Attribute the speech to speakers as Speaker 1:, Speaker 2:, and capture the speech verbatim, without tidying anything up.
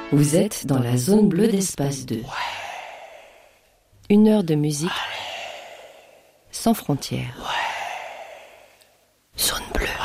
Speaker 1: Vous êtes dans la zone bleue d'Espace deux. Une heure de musique sans frontières. Zone bleue.